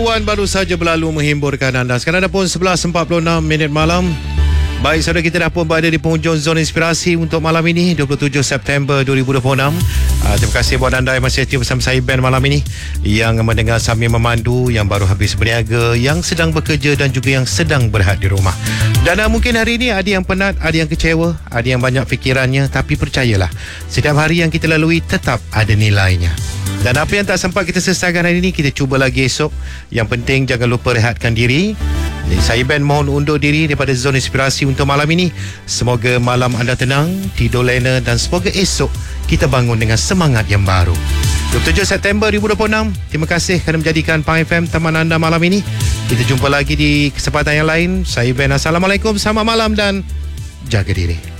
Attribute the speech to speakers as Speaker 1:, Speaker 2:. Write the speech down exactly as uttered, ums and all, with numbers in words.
Speaker 1: Puan baru saja berlalu menghiburkan anda. Sekarang dah pun sebelas empat puluh enam minit malam. Baik, saudara, kita dah pun berada di penghujung zon inspirasi untuk malam ini, dua puluh tujuh September dua ribu dua puluh enam. Uh, terima kasih buat anda yang masih aktif bersama saya, Ben, malam ini, yang mendengar sambil memandu, yang baru habis berniaga, yang sedang bekerja dan juga yang sedang berehat di rumah. Dan uh, mungkin hari ini ada yang penat, ada yang kecewa, ada yang banyak fikirannya, tapi percayalah, setiap hari yang kita lalui tetap ada nilainya. Dan apa yang tak sempat kita selesaikan hari ini, kita cuba lagi esok. Yang penting jangan lupa rehatkan diri. Jadi, saya Ben mohon undur diri daripada zon inspirasi untuk malam ini. Semoga malam anda tenang, tidur lena, dan semoga esok kita bangun dengan semangat yang baru. dua puluh tujuh September dua ribu dua puluh enam. Terima kasih kerana menjadikan Pang F M teman anda malam ini. Kita jumpa lagi di kesempatan yang lain. Saya Ben, Assalamualaikum, selamat malam dan jaga diri.